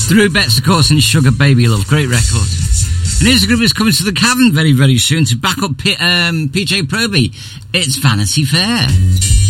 The Rubettes, of course, and Sugar Baby Love. Great record. And here's a group that's coming to the Cavern very, very soon to back up PJ Proby. It's Vanity Fair.